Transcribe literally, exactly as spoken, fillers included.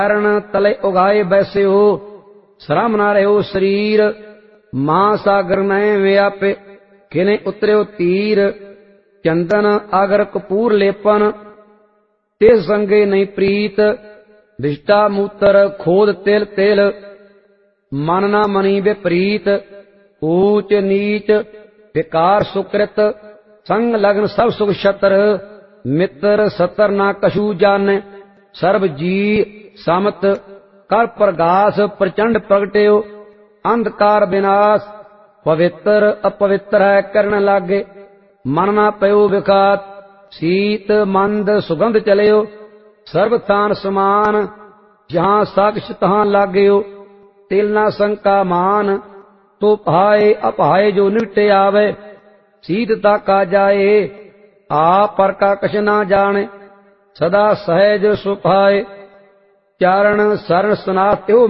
चरण तले उगाए बैसे हो, श्रम न रहो शरीर, महासागर नए व्यापे, किने उतरियो तीर। चंदन आगर कपूर लेपन, तिस संगे नहीं प्रीत, विष्टा मूत्र खोद तिल तिल, मन ना मनी विपरीत। ऊच नीच विकार सुकृत, संग लगन सब सुख छतर, मित्र सतर ना कछु जाने, सर्व जी समत। कर प्रगास प्रचंड प्रगट्यो, अंधकार विनाश, पवित्र अपवित्र है करन लागे। मन ना पयो विखात, शीत मंद सुगंध चलियो, सर्व थान समान, जहां साक्ष तहां लाग्यो। तिल ना शंका मान, तो पाए अपाए जो निपटे आवे, शीतता का जाए, आप पर का कछ ना जाने, सदा सहज सुपाए। चारण शरण सनाथ त्यो